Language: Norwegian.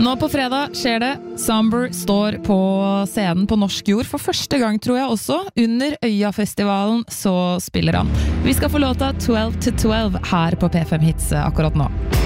Nå på fredag skjer det. Somber står på scenen på norsk jord for første gang, tror jeg også. Under Øya-festivalen så spiller han. Vi skal få låta 12 to 12 her på P5 Hits akkurat nå.